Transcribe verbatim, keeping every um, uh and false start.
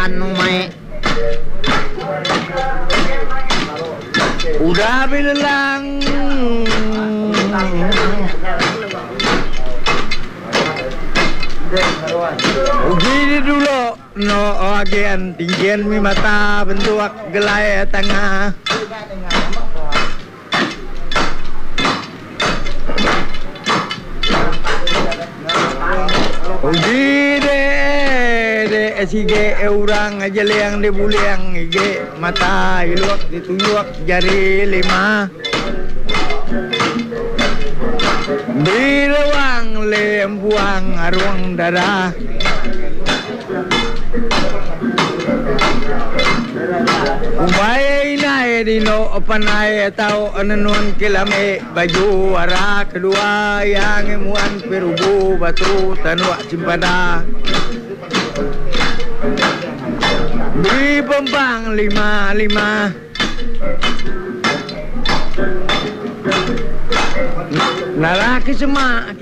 anu mai udah bilang gini dulu no agen tinggian mi mata bentuk gelai tengah uji de de sige orang aja yang de buliang ige mata iluak dituyuk jari lima biruang lembuang arung darah umay inay dino panay tao ananuan kilame baju arah kedua yang emuan perubu batu tanwa cimpada di pembang lima lima nalaki semak